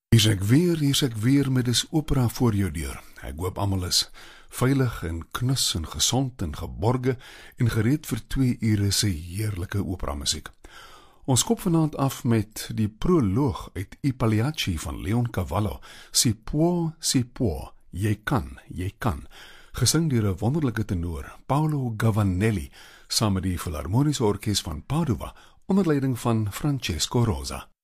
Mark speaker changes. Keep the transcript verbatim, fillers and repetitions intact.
Speaker 1: Hier is ek weer, hier is ek weer met dis opera voor jou deur. Ek hoop almal is veilig en knus en gesond en geborge en gereed vir twee ure se heerlike opera musiek. Ons kop vanaand af met die proloog uit I Pagliacci van Leon Cavallo, Si può, si può, jy kan, jy kan, gesing deur 'n wonderlike tenor, Paolo Gavanelli, saam met die Filharmoniese Orkees van Padua, onder leiding van Francesco Rosa.